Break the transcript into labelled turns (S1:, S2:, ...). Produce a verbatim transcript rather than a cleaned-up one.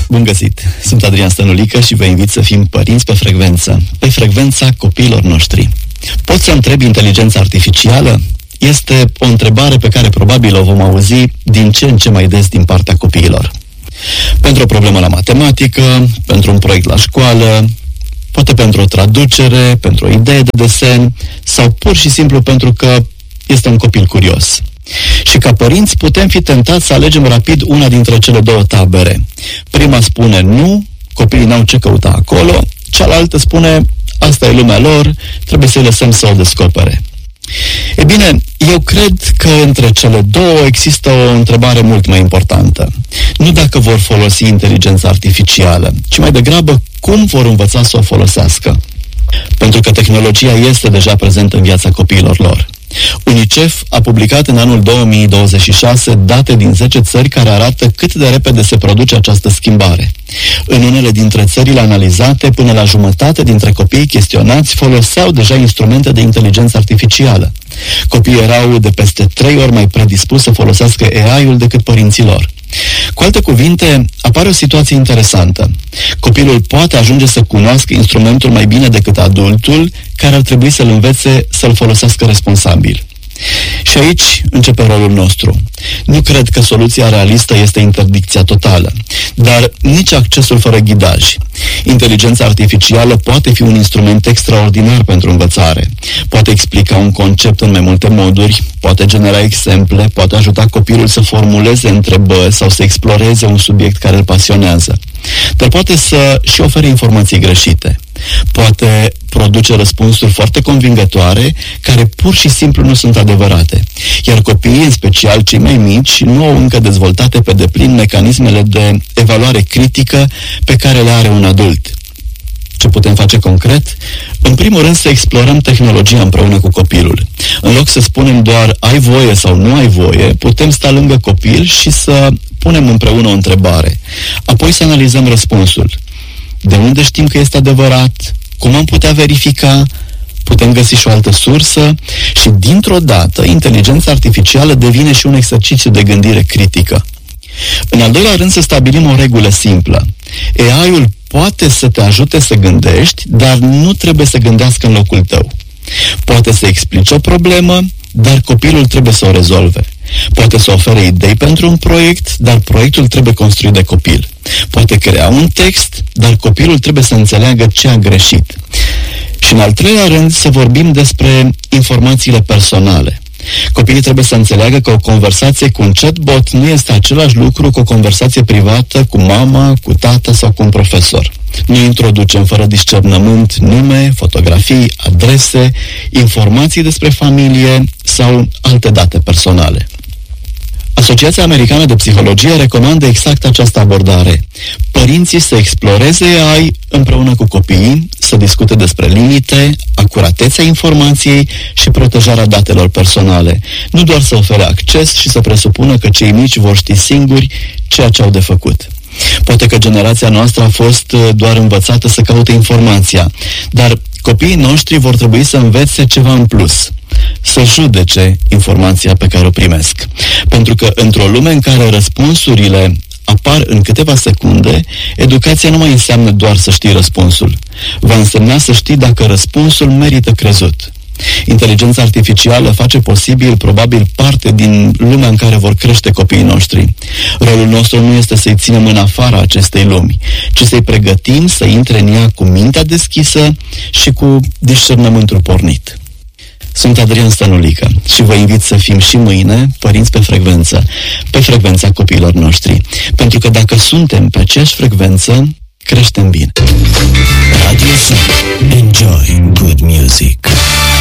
S1: Bun găsit! Sunt Adrian Stănulică și vă invit să fim părinți pe frecvență, pe frecvența copiilor noștri. Poți să întrebi inteligența artificială? Este o întrebare pe care probabil o vom auzi din ce în ce mai des din partea copiilor. Pentru o problemă la matematică, pentru un proiect la școală, poate pentru o traducere, pentru o idee de desen sau pur și simplu pentru că este un copil curios. Și ca părinți putem fi tentați să alegem rapid una dintre cele două tabere. Prima spune nu, copiii n-au ce căuta acolo, cealaltă spune asta e lumea lor, trebuie să-i lăsăm să o descopere. E bine, eu cred că între cele două există o întrebare mult mai importantă. Nu dacă vor folosi inteligența artificială, ci mai degrabă cum vor învăța să o folosească. Pentru că tehnologia este deja prezentă în viața copiilor lor. UNICEF a publicat în anul două mii douăzeci și șase date din zece țări care arată cât de repede se produce această schimbare. În unele dintre țările analizate, până la jumătate dintre copiii chestionați foloseau deja instrumente de inteligență artificială. Copiii erau de peste trei ori mai predispuși să folosească A I-ul decât părinții lor. Cu alte cuvinte, apare o situație interesantă. Copilul poate ajunge să cunoască instrumentul mai bine decât adultul, care ar trebui să-l învețe să-l folosească responsabil. Și aici începe rolul nostru. Nu cred că soluția realistă este interdicția totală, dar nici accesul fără ghidaj. Inteligența artificială poate fi un instrument extraordinar pentru învățare. Poate explica un concept în mai multe moduri, poate genera exemple, poate ajuta copilul să formuleze întrebări sau să exploreze un subiect care îl pasionează. Dar poate să și ofere informații greșite. Poate produce răspunsuri foarte convingătoare care pur și simplu nu sunt adevărate. Iar copiii, în special cei mai mici, nu au încă dezvoltate pe deplin mecanismele de evaluare critică pe care le are un adult. Ce putem face concret? În primul rând să explorăm tehnologia împreună cu copilul. În loc să spunem doar ai voie sau nu ai voie, putem sta lângă copil și să punem împreună o întrebare. Apoi să analizăm răspunsul. De unde știm că este adevărat? Cum am putea verifica? Putem găsi și o altă sursă? Și dintr-o dată, inteligența artificială devine și un exercițiu de gândire critică. În al doilea rând, să stabilim o regulă simplă. A I-ul poate să te ajute să gândești, dar nu trebuie să gândească în locul tău. Poate să explice o problemă, dar copilul trebuie să o rezolve. Poate să ofere idei pentru un proiect, dar proiectul trebuie construit de copil. Poate crea un text, dar copilul trebuie să înțeleagă ce a greșit. Și în al treilea rând, să vorbim despre informațiile personale. Copiii trebuie să înțeleagă că o conversație cu un chatbot nu este același lucru cu o conversație privată cu mama, cu tata sau cu un profesor. Nu introducem fără discernământ nume, fotografii, adrese, informații despre familie sau alte date personale. Asociația Americană de Psihologie recomandă exact această abordare. Părinții să exploreze A I împreună cu copiii, să discute despre limite, acuratețea informației și protejarea datelor personale. Nu doar să ofere acces și să presupună că cei mici vor ști singuri ceea ce au de făcut. Poate că generația noastră a fost doar învățată să caute informația, dar copiii noștri vor trebui să învețe ceva în plus, să judece informația pe care o primesc. Pentru că într-o lume în care răspunsurile apar în câteva secunde, educația nu mai înseamnă doar să știi răspunsul. Va însemna să știi dacă răspunsul merită crezut. Inteligența artificială face posibil, probabil, parte din lumea în care vor crește copiii noștri. Rolul nostru nu este să-i ținem în afara acestei lumi, ci să-i pregătim să intre în ea cu mintea deschisă și cu discernământul pornit. Sunt Adrian Stănulică și vă invit să fim și mâine părinți pe frecvență, pe frecvența copiilor noștri. Pentru că dacă suntem pe aceeași frecvență, creștem bine.
S2: Radio Sun. Enjoy good music.